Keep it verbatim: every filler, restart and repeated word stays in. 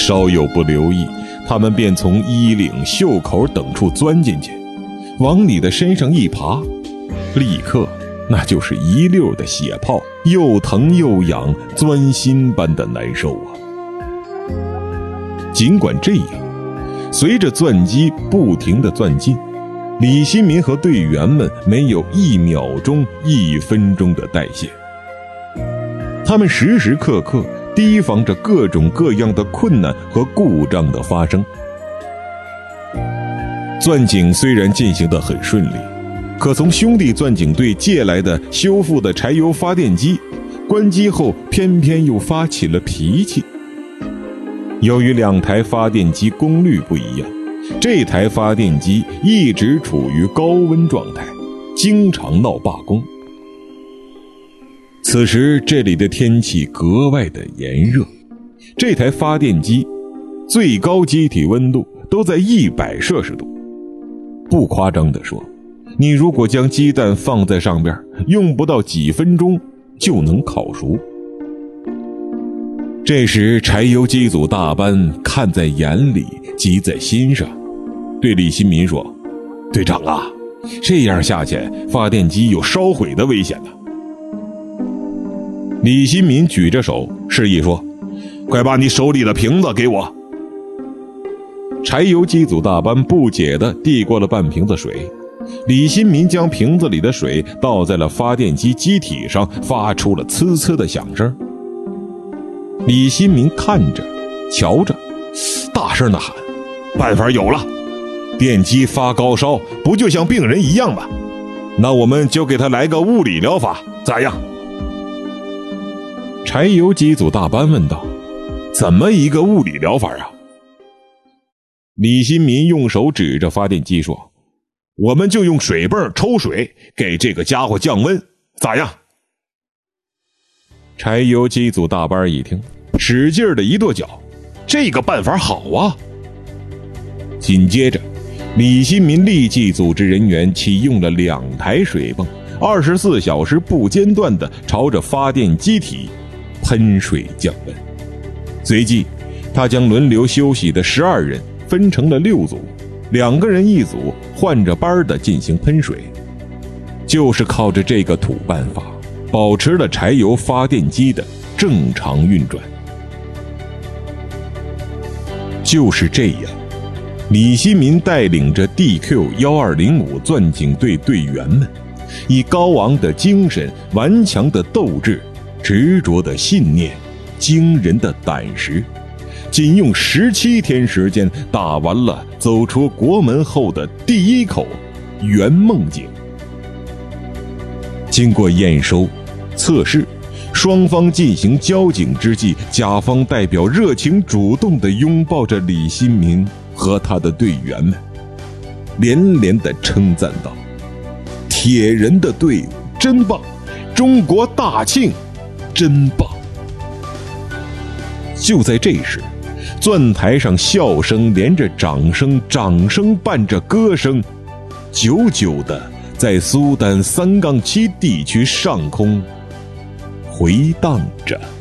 稍有不留意，他们便从衣领、袖口等处钻进去，往你的身上一爬，立刻那就是一溜的血泡，又疼又痒，钻心般的难受啊！尽管这样，随着钻机不停地钻进，李新民和队员们没有一秒钟、一分钟的代谢。他们时时刻刻提防着各种各样的困难和故障的发生。钻井虽然进行得很顺利，可从兄弟钻井队借来的修复的柴油发电机关机后，偏偏又发起了脾气。由于两台发电机功率不一样，这台发电机一直处于高温状态，经常闹罢工。此时这里的天气格外的炎热，这台发电机最高机体温度都在一百摄氏度。不夸张地说，你如果将鸡蛋放在上边，用不到几分钟就能烤熟。这时柴油机组大班看在眼里，急在心上，对李新民说：队长啊，这样下去发电机有烧毁的危险呢。李新民举着手示意说：快把你手里的瓶子给我。柴油机组大班不解地递过了半瓶子水，李新民将瓶子里的水倒在了发电机机体上，发出了呲呲的响声。李新民看着瞧着，大声地喊：办法有了，电机发高烧不就像病人一样吗？那我们就给他来个物理疗法，咋样？柴油机组大班问道：怎么一个物理疗法啊？李新民用手指着发电机说：我们就用水泵抽水给这个家伙降温，咋样？柴油机组大班一听，使劲的一跺脚：这个办法好啊！紧接着李新民立即组织人员启用了两台水泵，二十四小时不间断地朝着发电机体喷水降温。随即他将轮流休息的十二人分成了六组，两个人一组，换着班的进行喷水。就是靠着这个土办法，保持了柴油发电机的正常运转。就是这样，李新民带领着 D Q 一二零五 钻井队队员们，以高昂的精神、顽强的斗志、执着的信念、惊人的胆识，仅用十七天时间打完了走出国门后的第一口圆梦井。经过验收、测试，双方进行交井之际，甲方代表热情主动地拥抱着李新民和他的队员们，连连地称赞道：铁人的队伍真棒，中国大庆真棒。就在这时，钻台上笑声连着掌声，掌声伴着歌声，久久地在苏丹三杠七地区上空回荡着。